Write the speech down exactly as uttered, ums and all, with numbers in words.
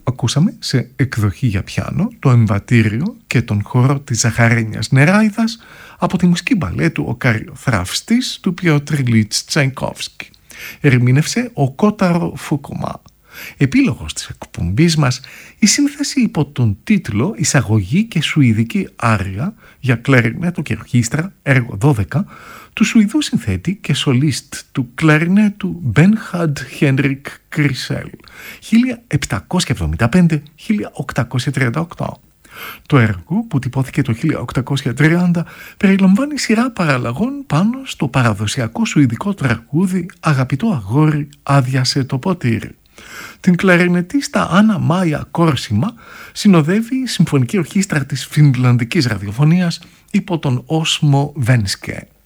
ακούσαμε σε εκδοχή για πιάνο το εμβατήριο και τον χορό της Ζαχαρένιας Νεράιδας από τη μουσική μπαλέτου «Ο Καριοθράφστης» του Πιότρ Ιλίτς Τσαϊκόφσκι. Ερμήνευσε ο Κόταρο Φούκομα. Επίλογος της εκπομπής μας, η σύνθεση υπό τον τίτλο «Εισαγωγή και Σουηδική Άρια» για κλαρινέτο και ορχήστρα, έργο δώδεκα, του Σουηδού συνθέτη και σολίστ του κλαρινέτου Μπένχαντ Χένρικ Κρίσελ, χίλια επτακόσια εβδομήντα πέντε με χίλια οκτακόσια τριάντα οκτώ. Το έργο, που τυπώθηκε το χίλια οκτακόσια τριάντα, περιλαμβάνει σειρά παραλλαγών πάνω στο παραδοσιακό σουηδικό τραγούδι «Αγαπητό αγόρι, άδειασε το ποτήρι». Την κλαρινετίστα Άννα Μάια Κόρσιμα συνοδεύει η Συμφωνική Ορχήστρα της Φινλανδικής Ραδιοφωνίας υπό τον Όσμο Βένσκε.